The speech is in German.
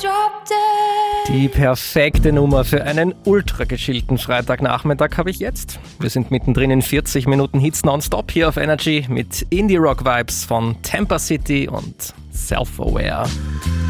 Die perfekte Nummer für einen ultra gechillten Freitagnachmittag habe ich jetzt. Wir sind mittendrin in 40 Minuten Hits nonstop hier auf Energy mit Indie-Rock-Vibes von Tampa City und Self-Aware.